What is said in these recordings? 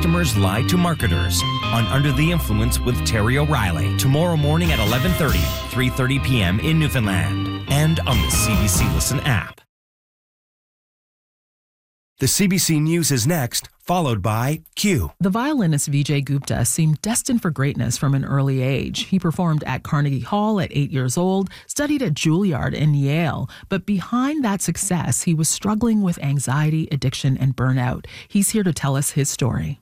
customers lie to marketers on Under the Influence with Terry O'Reilly. Tomorrow morning at 11:30, 3:30 p.m. in Newfoundland and on the CBC Listen app. The CBC News is next, followed by Q. The violinist Vijay Gupta seemed destined for greatness from an early age. He performed at Carnegie Hall at 8 years old, studied at Juilliard and Yale. But behind that success, he was struggling with anxiety, addiction, and burnout. He's here to tell us his story.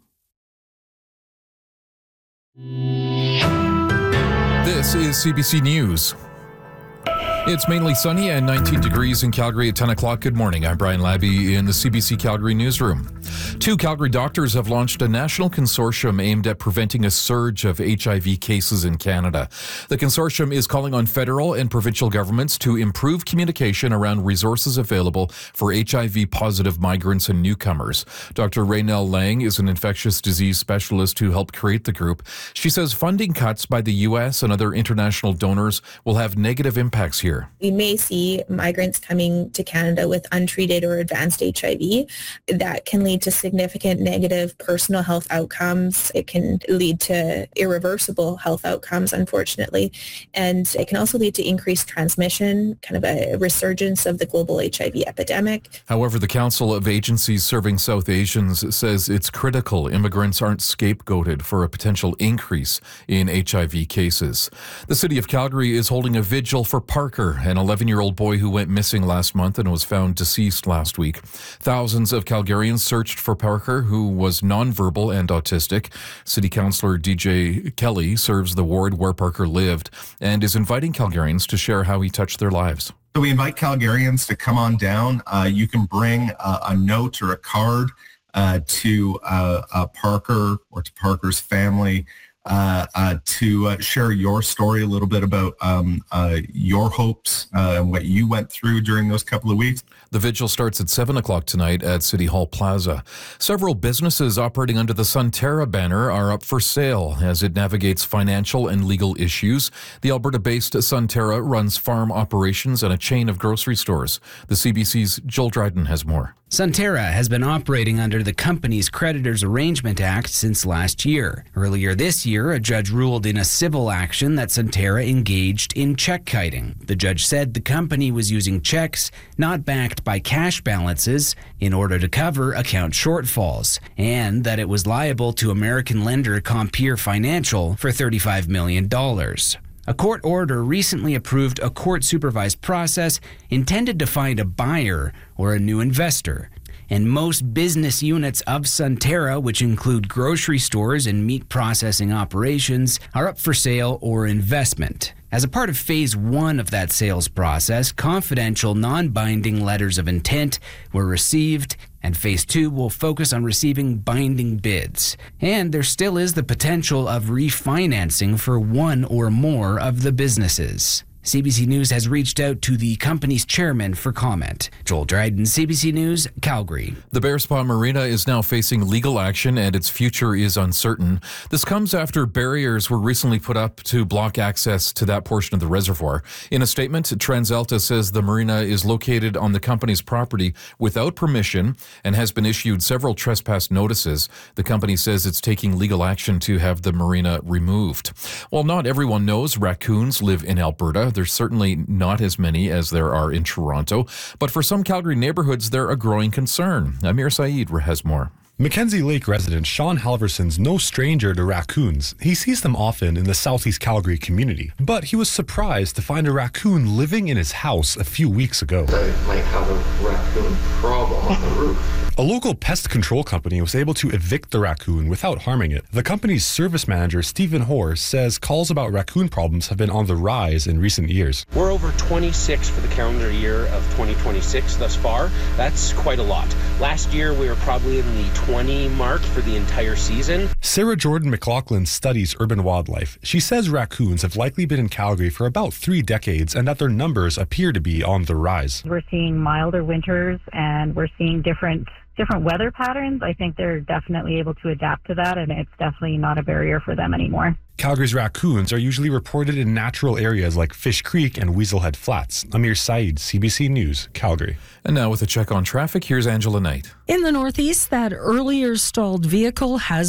This is CBC News. It's mainly sunny and 19 degrees in Calgary at 10 o'clock. Good morning. I'm Brian Labby in the CBC Calgary newsroom. 2 Calgary doctors have launched a national consortium aimed at preventing a surge of HIV cases in Canada. The consortium is calling on federal and provincial governments to improve communication around resources available for HIV-positive migrants and newcomers. Dr. Raynell Lang is an infectious disease specialist who helped create the group. She says funding cuts by the U.S. and other international donors will have negative impacts here. We may see migrants coming to Canada with untreated or advanced HIV. That can lead to significant negative personal health outcomes. It can lead to irreversible health outcomes, unfortunately. And it can also lead to increased transmission, kind of a resurgence of the global HIV epidemic. However, the Council of Agencies Serving South Asians says it's critical immigrants aren't scapegoated for a potential increase in HIV cases. The City of Calgary is holding a vigil for Parker, an 11-year-old boy who went missing last month and was found deceased last week. Thousands of Calgarians searched for Parker, who was nonverbal and autistic. City Councillor DJ Kelly serves the ward where Parker lived and is inviting Calgarians to share how he touched their lives. So we invite Calgarians to come on down. You can bring a note or a card to Parker or to Parker's family to share your story, a little bit about your hopes and what you went through during those couple of weeks. The vigil starts at 7 o'clock tonight at City Hall Plaza. Several businesses operating under the Sunterra banner are up for sale as it navigates financial and legal issues. The Alberta-based Sunterra runs farm operations and a chain of grocery stores. The CBC's Joel Dryden has more. Sunterra has been operating under the Companies Creditors Arrangement Act since last year. Earlier this year, a judge ruled in a civil action that Sunterra engaged in check kiting. The judge said the company was using checks not backed by cash balances in order to cover account shortfalls, and that it was liable to American lender Compeer Financial for $35 million. A court order recently approved a court-supervised process intended to find a buyer or a new investor. And most business units of Sunterra, which include grocery stores and meat processing operations, are up for sale or investment. As a part of Phase 1 of that sales process, confidential, non-binding letters of intent were received, and Phase 2 will focus on receiving binding bids. And there still is the potential of refinancing for one or more of the businesses. CBC News has reached out to the company's chairman for comment. Joel Dryden, CBC News, Calgary. The Bearspaw Marina is now facing legal action and its future is uncertain. This comes after barriers were recently put up to block access to that portion of the reservoir. In a statement, TransAlta says the marina is located on the company's property without permission and has been issued several trespass notices. The company says it's taking legal action to have the marina removed. While not everyone knows raccoons live in Alberta, there's certainly not as many as there are in Toronto, but for some Calgary neighborhoods, they're a growing concern. Amir Saeed has more. Mackenzie Lake resident Sean Halverson's no stranger to raccoons. He sees them often in the southeast Calgary community, but he was surprised to find a raccoon living in his house a few weeks ago. I might have a raccoon problem on the roof. A local pest control company was able to evict the raccoon without harming it. The company's service manager, Stephen Hoare, says calls about raccoon problems have been on the rise in recent years. We're over 26 for the calendar year of 2026 thus far. That's quite a lot. Last year, we were probably in the 20 mark for the entire season. Sarah Jordan McLaughlin studies urban wildlife. She says raccoons have likely been in Calgary for about 3 decades and that their numbers appear to be on the rise. We're seeing milder winters and we're seeing different weather patterns. I think they're definitely able to adapt to that, and it's definitely not a barrier for them anymore. Calgary's raccoons are usually reported in natural areas like Fish Creek and Weaselhead Flats. Amir Saeed, CBC News, Calgary. And now with a check on traffic, here's Angela Knight. In the Northeast, that earlier stalled vehicle has